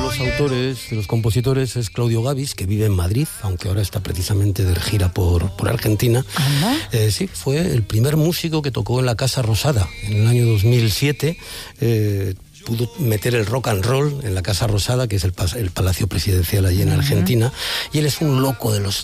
los autores, de los compositores, es Claudio Gabis, que vive en Madrid, aunque ahora está precisamente de gira por Argentina. Sí, fue el primer músico que tocó en la Casa Rosada en el año 2007. Pudo meter el rock and roll en la Casa Rosada, que es el palacio presidencial allí en Argentina, y él es un loco de los